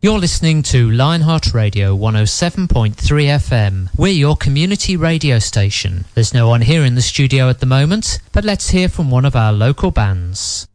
You're listening to Lionheart Radio 107.3 FM. We're your community radio station. There's no one here in the studio at the moment, but let's hear from one of our local bands.